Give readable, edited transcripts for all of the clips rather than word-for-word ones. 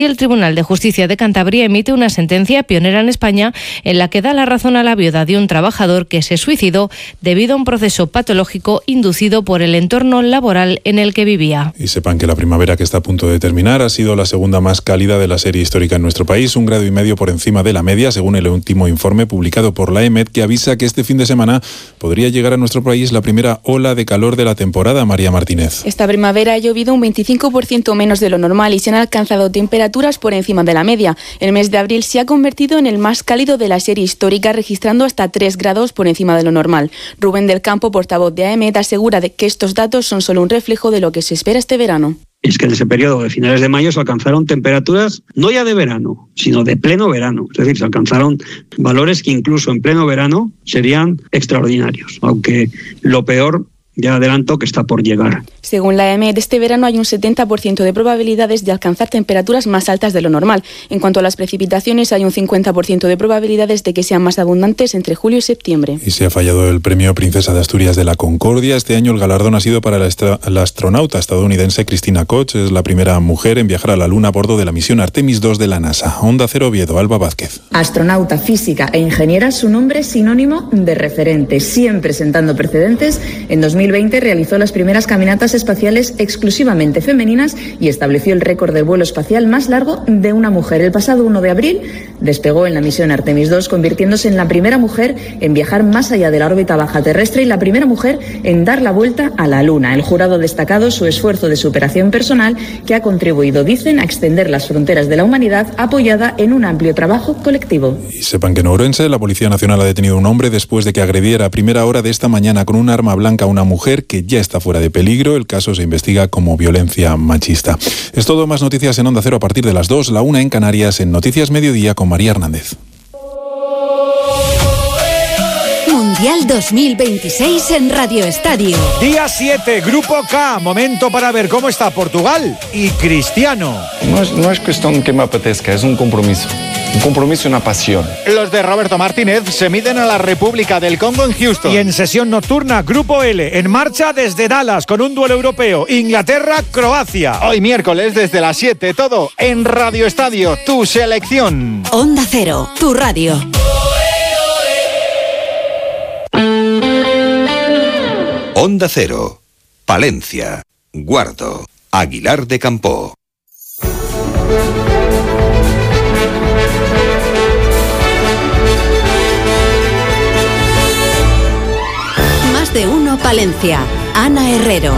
Y el Tribunal de Justicia de Cantabria emite una sentencia pionera en España en la que da la razón a la viuda de un trabajador que se suicidó debido a un proceso patológico inducido por el entorno laboral en el que vivía. Y sepan que la primavera que está a punto de terminar ha sido la segunda más cálida de la serie histórica en nuestro país, 1,5 grados por encima de la media, según el último informe publicado por la EMET, que avisa que este fin de semana podría llegar a nuestro país la primera ola de calor de la temporada. María Martínez. Esta primavera ha llovido un 25% menos de lo normal y se han alcanzado temperaturas por encima de la media. El mes de abril se ha convertido en el más cálido de la serie histórica, registrando hasta 3 grados por encima de lo normal. Rubén del Campo, portavoz de AEMET, asegura de que estos datos son solo un reflejo de lo que se espera este verano. Es que en ese periodo de finales de mayo se alcanzaron temperaturas no ya de verano, sino de pleno verano. Es decir, se alcanzaron valores que incluso en pleno verano serían extraordinarios, aunque lo peor, ya adelanto, que está por llegar. Según la EMET, este verano hay un 70% de probabilidades de alcanzar temperaturas más altas de lo normal. En cuanto a las precipitaciones, hay un 50% de probabilidades de que sean más abundantes entre julio y septiembre. Y se ha fallado el premio Princesa de Asturias de la Concordia. Este año el galardón ha sido para la astronauta estadounidense Christina Koch. Es la primera mujer en viajar a la Luna a bordo de la misión Artemis II de la NASA. Onda Cero Oviedo, Alba Vázquez. Astronauta, física e ingeniera, su nombre es sinónimo de referente, siempre sentando precedentes. En 2020 realizó las primeras caminatas espaciales exclusivamente femeninas y estableció el récord de vuelo espacial más largo de una mujer. El pasado 1 de abril despegó en la misión Artemis II, convirtiéndose en la primera mujer en viajar más allá de la órbita baja terrestre y la primera mujer en dar la vuelta a la Luna. El jurado ha destacado su esfuerzo de superación personal que ha contribuido, dicen, a extender las fronteras de la humanidad, apoyada en un amplio trabajo colectivo. Y sepan que en Ourense la Policía Nacional ha detenido a un hombre después de que agrediera a primera hora de esta mañana con un arma blanca a una mujer que ya está fuera de peligro. El caso se investiga como violencia machista. Es todo, más noticias en Onda Cero a partir de las 2, la 1 en Canarias, en Noticias Mediodía con María Hernández. Mundial 2026 en Radio Estadio. Día 7, Grupo K, momento para ver cómo está Portugal y Cristiano. No es cuestión que me apetezca, es un compromiso. Un compromiso y una pasión. Los de Roberto Martínez se miden a la República del Congo en Houston. Y en sesión nocturna, Grupo L, en marcha desde Dallas con un duelo europeo. Inglaterra-Croacia. Hoy miércoles desde las 7, todo en Radio Estadio, tu selección. Onda Cero, tu radio. Onda Cero, Palencia, Guardo, Aguilar de Campoo. Más de uno Palencia, Ana Herrero.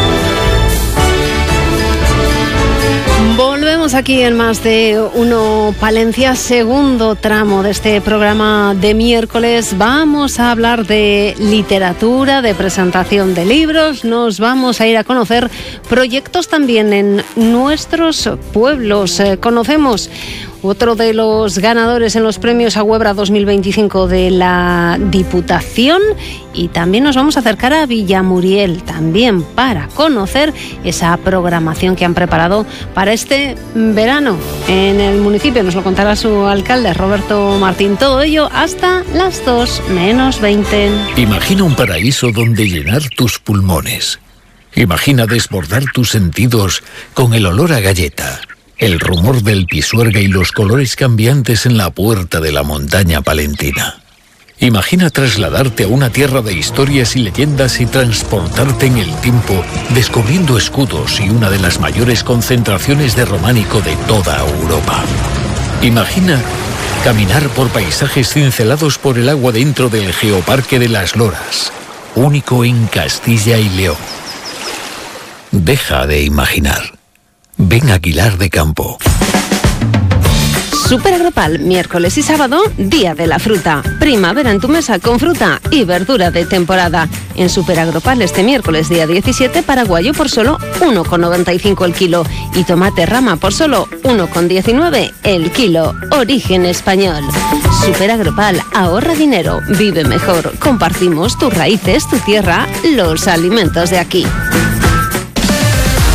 Volvemos aquí en Más de uno Palencia, segundo tramo de este programa de miércoles. Vamos a hablar de literatura, de presentación de libros. Nos vamos a ir a conocer proyectos también en nuestros pueblos. Conocemos otro de los ganadores en los premios Agüebra 2025 de la Diputación y también nos vamos a acercar a Villamuriel también para conocer esa programación que han preparado para este verano en el municipio. Nos lo contará su alcalde Roberto Martín. Todo ello hasta las 2:20. Imagina un paraíso donde llenar tus pulmones. Imagina desbordar tus sentidos con el olor a galleta, el rumor del pisuerga y los colores cambiantes en la puerta de la montaña palentina. Imagina trasladarte a una tierra de historias y leyendas y transportarte en el tiempo, descubriendo escudos y una de las mayores concentraciones de románico de toda Europa. Imagina caminar por paisajes cincelados por el agua dentro del Geoparque de las Loras, único en Castilla y León. Deja de imaginar. Ven a Aguilar de Campoo. Superagropal, miércoles y sábado, Día de la Fruta. Primavera en tu mesa con fruta y verdura de temporada. En Superagropal este miércoles día 17, paraguayo por solo 1,95 el kilo y tomate rama por solo 1,19 el kilo. Origen español. Superagropal, ahorra dinero, vive mejor. Compartimos tus raíces, tu tierra, los alimentos de aquí.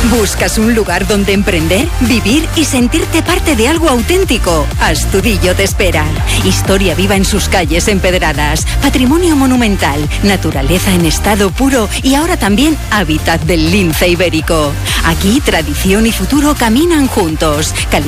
¿Buscas un lugar donde emprender, vivir y sentirte parte de algo auténtico? Astudillo te espera. Historia viva en sus calles empedradas, patrimonio monumental, naturaleza en estado puro y ahora también hábitat del lince ibérico. Aquí tradición y futuro caminan juntos.